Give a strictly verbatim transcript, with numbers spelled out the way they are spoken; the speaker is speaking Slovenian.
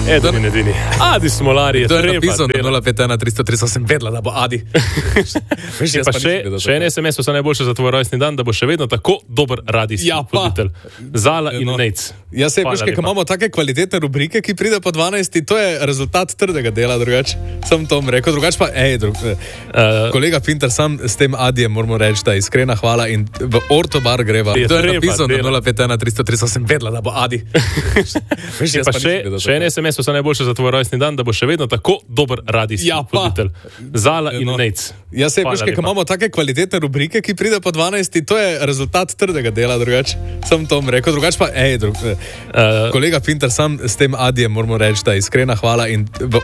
Edini, edini. Adi Smolari je To je treba napisal na delati. nula pet ena tri tri, sem vedela, da bo Adi. Veš, Je jaz pa pa še, nisem vedel, še en da S M S, vse najboljše za tvoj rojstni dan, da bo še vedno tako dober radijski Ja, pa. voditelj. Zala in No. Nejc. Jaz se, Hvala veš, kaj, ko lepa. imamo take kvalitetne rubrike, ki pride po dvanajsti, to je rezultat trdega dela, drugače. Sem to rekel, drugače pa, ej, drug, uh, kolega Pinter, sam s tem Adijem moramo reči, da je iskrena hvala in v Ortobar greva. Je To je treba napisal na delati. nula pet ena tri tri, sem vedela, da bo Adi. Veš, Je jaz pa pa še, nisem vedel, še en S M S, vse najboljše za tvoj rojstni dan, da bo še vedno tako dober radijski Ja, pa. voditelj. Zala in No. Nejc. Jaz se, Hvala veš, kaj, ko lepa. imamo take kvalitetne rubrike, ki pride po dvanajsti, to je rezultat trdega dela, drugače. Sem to rekel, drugače pa, ej, drug, uh, kolega Pinter, sam s tem Adijem moramo reči, da je iskrena hvala in v